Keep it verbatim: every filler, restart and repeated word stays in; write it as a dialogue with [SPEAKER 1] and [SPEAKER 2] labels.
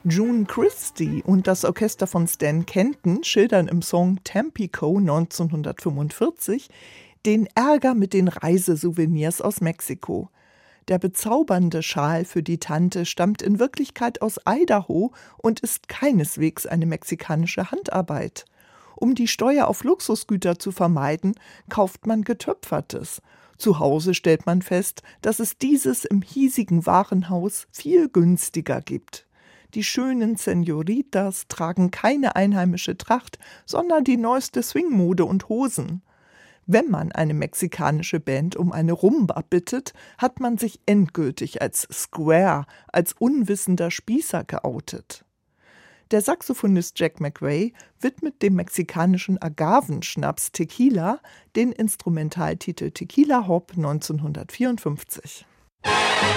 [SPEAKER 1] June Christy und das Orchester von Stan Kenton schildern im Song Tampico neunzehnhundertfünfundvierzig den Ärger mit den Reisesouvenirs aus Mexiko. Der bezaubernde Schal für die Tante stammt in Wirklichkeit aus Idaho und ist keineswegs eine mexikanische Handarbeit. Um die Steuer auf Luxusgüter zu vermeiden, kauft man Getöpfertes. Zu Hause stellt man fest, dass es dieses im hiesigen Warenhaus viel günstiger gibt. Die schönen Señoritas tragen keine einheimische Tracht, sondern die neueste Swingmode und Hosen. Wenn man eine mexikanische Band um eine Rumba bittet, hat man sich endgültig als Square, als unwissender Spießer geoutet. Der Saxophonist Jack McRae widmet dem mexikanischen Agavenschnaps Tequila den Instrumentaltitel Tequila Hop neunzehnhundertvierundfünfzig.